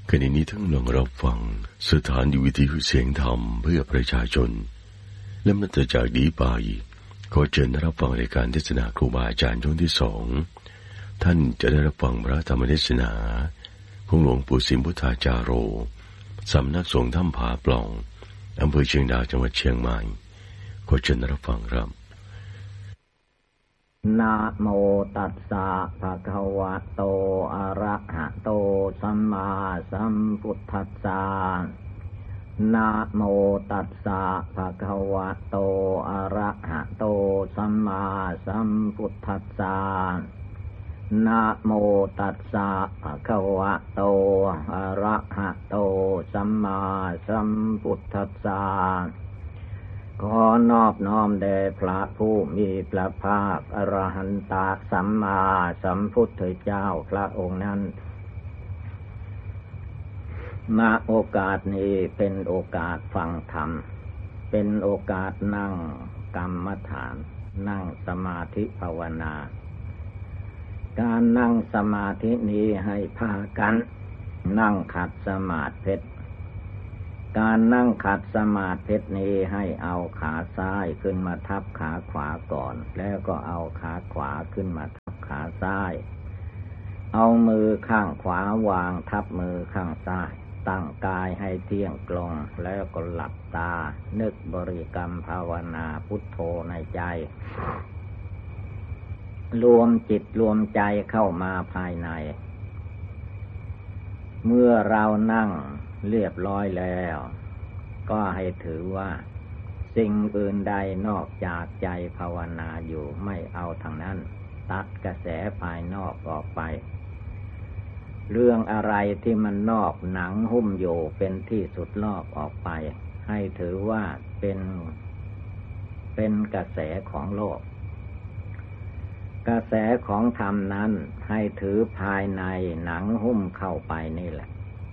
ขณะนี้ทั้งลองรับฟังสถานีวิทยุเสียงธรรมเพื่อประชาชนและนับจากนี้ไปขอเชิญรับฟังรายการเทศนาครูบาอาจารย์ช่วงที่2ท่านจะได้รับฟังพระธรรมเทศนาของหลวงปู่สิมพุทธาจาโรสำนักสงฆ์ถ้ำผาปล่องอำเภอเชียงดาวจังหวัดเชียงใหม่ขอเชิญรับฟังครับนะโมตัสสะภะคะวะโตอะระหะโตสัมมาสัมพุทธัสสะนะโมตัสสะภะคะวะโตอะระหะโตสัมมาสัมพุทธัสสะนะโมตัสสะภะคะวะโตอะระหะโตสัมมาสัมพุทธัสสะขอนอบน้อมแด่พระผู้มีพระภาคอรหันตสัมมาสัมพุทธเจ้าพระองค์นั้นณโอกาสนี้เป็นโอกาสฟังธรรมเป็นโอกาสนั่งกรรมฐานนั่งสมาธิภาวนาการนั่งสมาธินี้ให้พากันนั่งขัดสมาธิการนั่งขัดสมาธินี้ให้เอาขาซ้ายขึ้นมาทับขาขวาก่อนแล้วก็เอาขาขวาขึ้นมาทับขาซ้ายเอามือข้างขวาวางทับมือข้างซ้ายตั้งกายให้เที่ยงตรงแล้วก็หลับตานึกบริกรรมภาวนาพุทโธในใจรวมจิตรวมใจเข้ามาภายในเมื่อเรานั่งเรียบร้อยแล้วก็ให้ถือว่าสิ่งอื่นใดนอกจากใจภาวนาอยู่ไม่เอาทางนั้นตัดกระแสภายนอกออกไปเรื่องอะไรที่มันนอกหนังหุ้มอยู่เป็นที่สุดลอกออกไปให้ถือว่าเป็นกระแสของโลกกระแสของธรรมนั้นให้ถือภายในหนังหุ้มเข้าไปนี่แหละ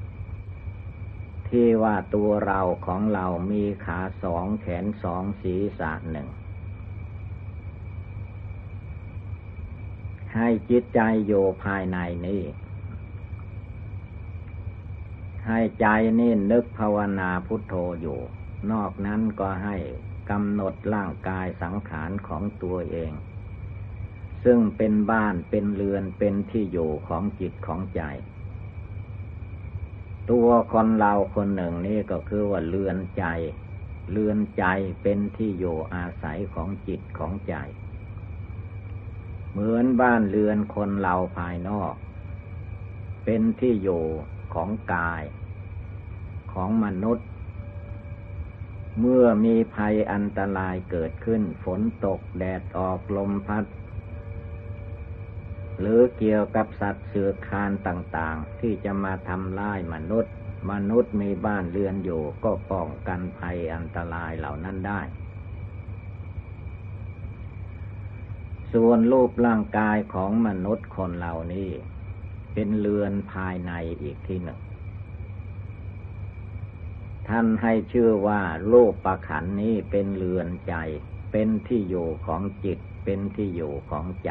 ที่ว่าตัวเราของเรามีขาสองแขนสองศีรษะหนึ่งให้จิตใจอยู่ภายในนี้ให้ใจนี่นึกภาวนาพุทโธอยู่นอกนั้นก็ให้กำหนดร่างกายสังขารของตัวเองซึ่งเป็นบ้านเป็นเรือนเป็นที่อยู่ของจิตของใจตัวคนเราคนหนึ่งนี่ก็คือว่าเรือนใจเรือนใจเป็นที่อยู่อาศัยของจิตของใจเหมือนบ้านเรือนคนเราภายนอกเป็นที่อยู่ของกายของมนุษย์เมื่อมีภัยอันตรายเกิดขึ้นฝนตกแดดออกลมพัดหรือเกี่ยวกับสัตว์เสือคานต่างๆที่จะมาทำร้ายมนุษย์มีบ้านเรือนอยู่ก็ป้องกันภัยอันตรายเหล่านั้นได้ส่วนรูปร่างกายของมนุษย์คนเหล่านี้เป็นเรือนภายในอีกที่หนึ่งท่านให้ชื่อว่ารูปขันธ์นี้เป็นเรือนใจเป็นที่อยู่ของจิตเป็นที่อยู่ของใจ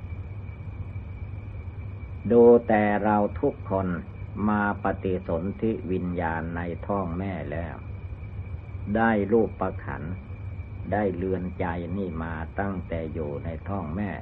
ดูแต่เราทุกคนมาปฏิสนธิวิญญาณในท้องแม่แล้วได้รูปขันธ์ได้เรือนใจนี่มาตั้งแต่อยู่ในท้องแม่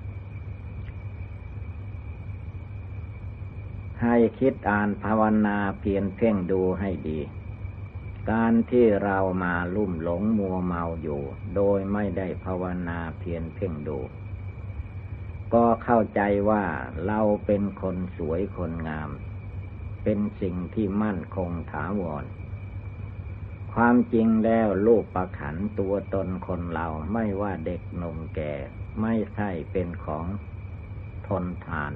ให้คิดอ่านภาวนาเพียรเพ่งดูให้ดีการที่เรามาลุ่มหลงมัวเมาอยู่โดยไม่ได้ภาวนาเพียรเพ่งดูก็เข้าใจว่าเราเป็นคนสวยคนงามเป็นสิ่งที่มั่นคงถาวรความจริงแล้วรูปขันธ์ตัวตนคนเราไม่ว่าเด็กหนุ่มแก่ไม่ใช่เป็นของทนทาน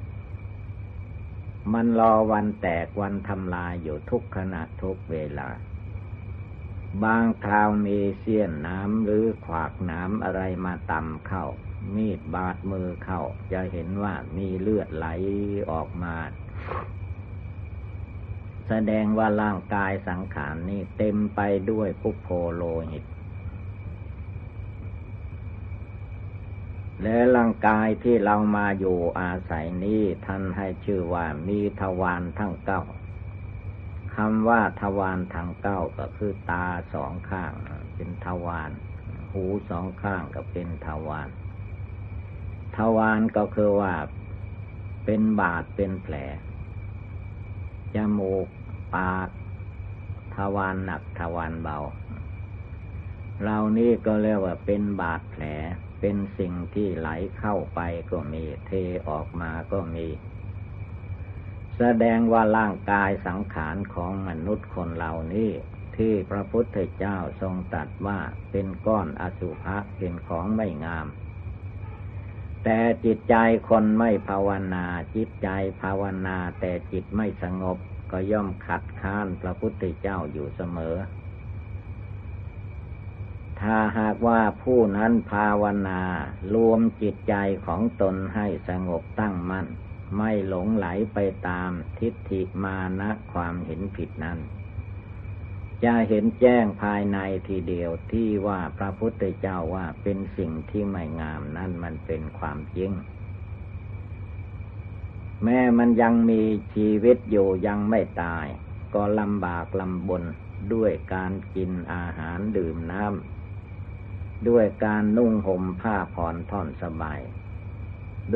มันรอวันแตกวันทำลายอยู่ทุกขณะทุกเวลาบางคราวมีเสี้ยนน้ำหรือขวากน้ำอะไรมาตำเข้ามีดบาดมือเข้าจะเห็นว่ามีเลือดไหลออกมาแสดงว่าร่างกายสังขารนี่เต็มไปด้วยปุโพโลหิตและร่างกายที่เรามาอยู่อาศัยนี้ท่านให้ชื่อว่ามีทวารทั้ง9 คำว่าทวารทั้งเก้าก็คือตาสองข้างเป็นทวารหูสองข้างก็เป็นทวารทวารก็คือว่าเป็นบาดเป็นแผลจมูกปากทวารหนักทวารเบาเหล่านี้ก็เรียกว่าเป็นบาดแผลเป็นสิ่งที่ไหลเข้าไปก็มีเทออกมาก็มีแสดงว่าร่างกายสังขารของมนุษย์คนเหล่านี้ที่พระพุทธเจ้าทรงตรัสว่าเป็นก้อนอสุภะเป็นของไม่งามแต่จิตใจคนไม่ภาวนาจิตใจภาวนาแต่จิตไม่สงบก็ย่อมขัดข้านพระพุทธเจ้าอยู่เสมอถ้าหากว่าผู้นั้นภาวนารวมจิตใจของตนให้สงบตั้งมั่นไม่หลงไหลไปตามทิฏฐิมานะความเห็นผิดนั้นจะเห็นแจ้งภายในทีเดียวที่ว่าพระพุทธเจ้าว่าเป็นสิ่งที่ไม่งามนั่นมันเป็นความจริงแม้มันยังมีชีวิตอยู่ยังไม่ตายก็ลำบากลำบนด้วยการกินอาหารดื่มน้ำด้วยการนุ่งห่มผ้าผ่อนท่อนสบาย